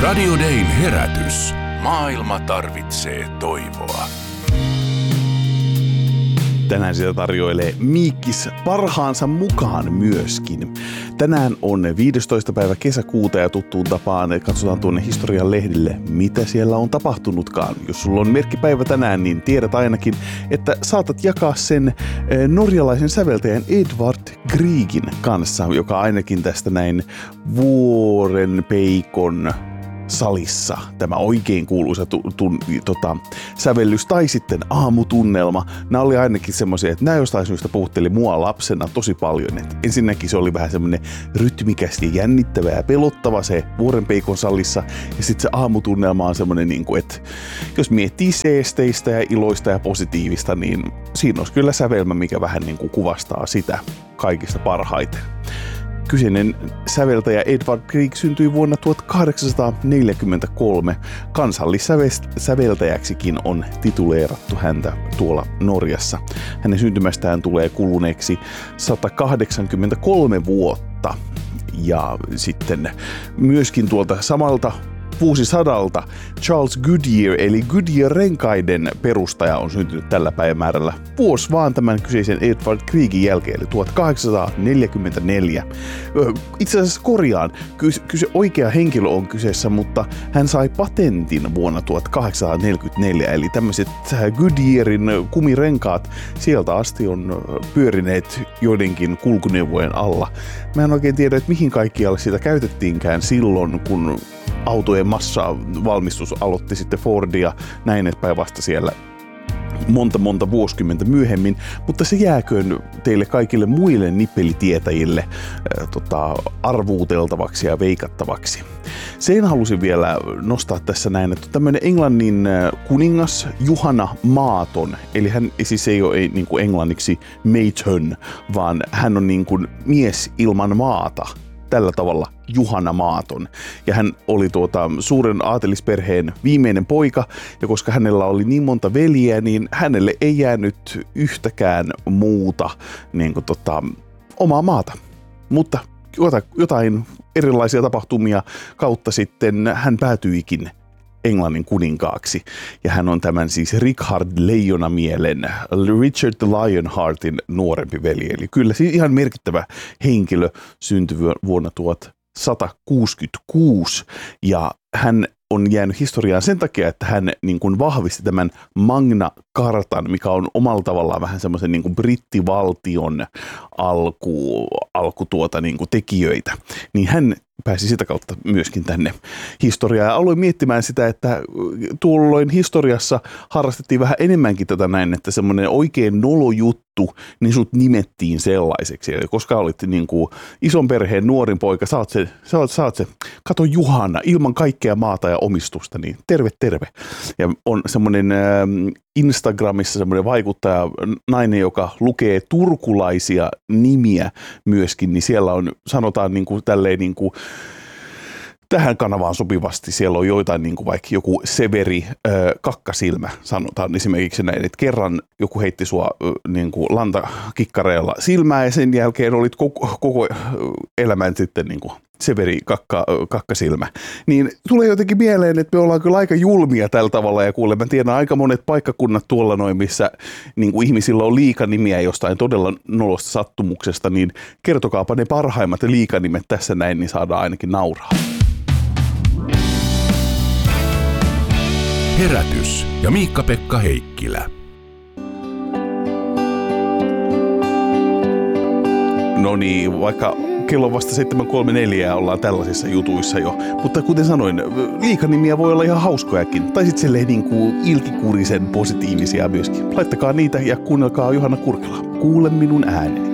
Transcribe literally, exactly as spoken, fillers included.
Radio Dayn herätys. Maailma tarvitsee toivoa. Tänään sitä tarjoilee Miikkis parhaansa mukaan myöskin. Tänään on viidestoista päivä kesäkuuta ja tuttuun tapaan katsotaan tuonne historian lehdille, mitä siellä on tapahtunutkaan. Jos sulla on merkkipäivä tänään, niin tiedät ainakin, että saatat jakaa sen norjalaisen säveltäjän Edvard Griegin kanssa, joka ainakin tästä näin vuoren peikon salissa, tämä oikein kuuluisa tu- tun- tota, sävellys tai sitten aamutunnelma. Nämä oli ainakin semmoisia, että nämä jostain syystä puhutteli mua lapsena tosi paljon. Et ensinnäkin se oli vähän semmoinen rytmikäs ja jännittävä ja pelottava se vuorenpeikon salissa. Ja sitten se aamutunnelma on semmoinen, niin kuin, että jos miettii seesteistä ja iloista ja positiivista, niin siinä olisi kyllä sävelmä, mikä vähän niin kuin kuvastaa sitä kaikista parhaiten. Kyseinen säveltäjä Edvard Grieg syntyi vuonna tuhatkahdeksansataaneljäkymmentäkolme. Kansallissäveltäjäksikin on tituleerattu häntä tuolla Norjassa. Hänen syntymästään tulee kuluneeksi sata kahdeksankymmentäkolme vuotta. Ja sitten myöskin tuolta samalta vuosisadalta Charles Goodyear eli Goodyear-renkaiden perustaja on syntynyt tällä päivämäärällä vuosi vaan tämän kyseisen Edvard Griegin jälkeen, eli tuhatkahdeksansataaneljäkymmentäneljä. Itse asiassa korjaan, kyse oikea henkilö on kyseessä, mutta hän sai patentin vuonna tuhatkahdeksansataaneljäkymmentäneljä, eli tämmöiset Goodyearin kumirenkaat sieltä asti on pyörineet joidenkin kulkuneuvojen alla. Mä en oikein tiedä, että mihin kaikkialle sitä käytettiinkään silloin, kun autojen massavalmistus aloitti sitten Fordia näin eteenpäin vasta siellä monta monta vuosikymmentä myöhemmin, mutta se jääköön teille kaikille muille nippelitietäjille äh, tota, arvuuteltavaksi ja veikattavaksi. Sen halusin vielä nostaa tässä näin, että tämmöinen Englannin kuningas Juhana Maaton, eli hän siis ei ole ei, niin kuin englanniksi matron, vaan hän on niin kuin mies ilman maata. Tällä tavalla Juhana Maaton. Ja hän oli tuota suuren aatelisperheen viimeinen poika, ja koska hänellä oli niin monta veljeä, niin hänelle ei jäänyt yhtäkään muuta niin kuin tota, omaa maata. Mutta jotain erilaisia tapahtumia kautta sitten hän päätyikin Englannin kuninkaaksi. Ja hän on tämän siis Richard Leijonamielen, Richard the Lionheartin nuorempi veli. Eli kyllä siis ihan merkittävä henkilö syntyi vuonna tuhatsatakuusikymmentäkuusi. Ja hän on jäänyt historiaan sen takia, että hän niin kuin vahvisti tämän Magna Cartan, mikä on omalla tavallaan vähän semmoisen niin kuin brittivaltion alku, alku tuota niin kuin tekijöitä. Niin hän pääsi sitä kautta myöskin tänne historiaan. Ja aloin miettimään sitä, että tuolloin historiassa harrastettiin vähän enemmänkin tätä näin, että semmoinen oikein nolo juttu, niin sut nimettiin sellaiseksi. Eli koska olit niin kuin ison perheen nuorin poika, sä oot se, sä oot, sä oot se, kato Juhana, ilman kaikkea maata ja omistusta, niin terve, terve. Ja on semmoinen äh, Instagramissa semmoinen vaikuttaja, nainen, joka lukee turkulaisia nimiä myöskin, niin siellä on, sanotaan niin kuin tälleen niin kuin tähän kanavaan sopivasti, siellä on joitain niin kuin vaikka joku Severi äh, kakkasilmä, sanotaan esimerkiksi näin, että kerran joku heitti sua äh, niin kuin lantakikkareella silmää ja sen jälkeen olit koko, koko elämän sitten niin kuin Severi kakka, kakkasilmä. Niin tulee jotenkin mieleen, että me ollaan kyllä aika julmia tällä tavalla ja kuule, mä tiedän aika monet paikkakunnat tuolla noin, missä niin kuin ihmisillä on liikanimiä jostain todella nolosta sattumuksesta, niin kertokaapa ne parhaimmat liikanimet tässä näin, niin saadaan ainakin nauraa. Herätys ja Miikka-Pekka Heikkilä. No niin, vaikka kello on vasta seitsemän kolmekymmentäneljä ja ollaan tällaisissa jutuissa jo. Mutta kuten sanoin, liikanimiä voi olla ihan hauskojakin. Tai sitten silleen niin kuin ilkikurisen positiivisia myöskin. Laittakaa niitä ja kuunnelkaa Johanna Kurkela. Kuule minun ääneni.